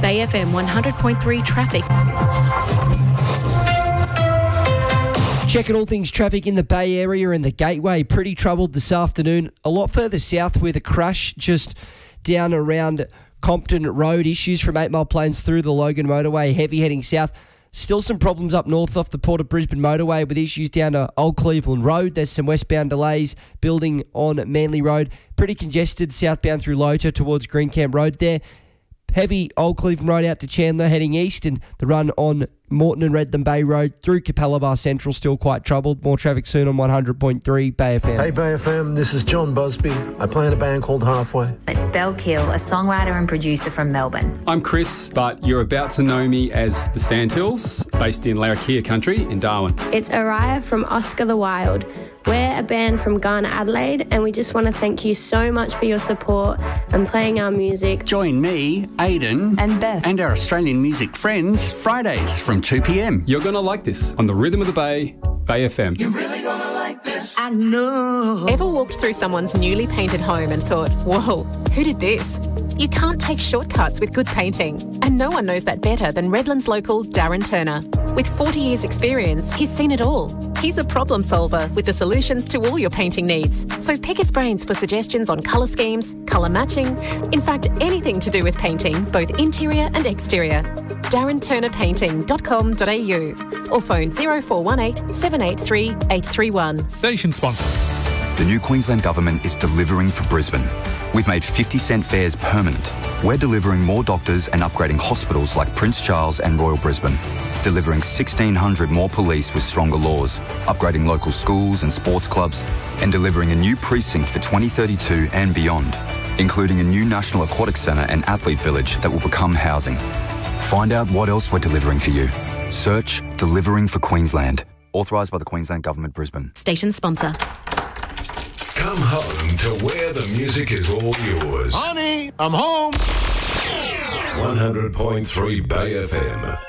Bay FM 100.3 traffic. Checking all things traffic in the Bay Area and the Gateway. Pretty troubled this afternoon. A lot further south with a crash just down around Compton Road. Issues from 8 Mile Plains through the Logan Motorway. Heavy heading south. Still some problems up north off the Port of Brisbane Motorway with issues down to Old Cleveland Road. There's some westbound delays building on Manly Road. Pretty congested southbound through Lota towards Greencamp Road there. Heavy Old Cleveland Road out to Chandler heading east, and the run on Moreton and Redland Bay Road through Capella Bar Central still quite troubled. More traffic soon on 100.3 Bay FM. Hey Bay FM, this is John Busby. I play in a band called Halfway. It's Belle Kill, a songwriter and producer from Melbourne. I'm Chris, but you're about to know me as the Sandhills, based in Larrakia Country in Darwin. It's Araya from Oscar the Wild. We're a band from Ghana, Adelaide, and we just want to thank you so much for your support and playing our music. Join me, Aidan, And Beth. and our Australian music friends Fridays from 2 p.m. You're going to like this on the Rhythm of the Bay, Bay FM. I know. Ever walked through someone's newly painted home and thought, whoa, who did this? You can't take shortcuts with good painting. And no one knows that better than Redlands local Darren Turner. With 40 years experience, he's seen it all. He's a problem solver with the solutions to all your painting needs. So pick his brains for suggestions on colour schemes, colour matching, in fact, anything to do with painting, both interior and exterior. DarrenTurnerPainting.com.au or phone 0418 783 831. Station sponsor. The new Queensland Government is delivering for Brisbane. We've made 50-cent fares permanent. We're delivering more doctors and upgrading hospitals like Prince Charles and Royal Brisbane. Delivering 1,600 more police with stronger laws, upgrading local schools and sports clubs, and delivering a new precinct for 2032 and beyond, including a new National Aquatic Centre and Athlete Village that will become housing. Find out what else we're delivering for you. Search Delivering for Queensland. Authorised by the Queensland Government, Brisbane. Station sponsor. Come home to where the music is all yours. Honey, I'm home. 100.3 Bay FM.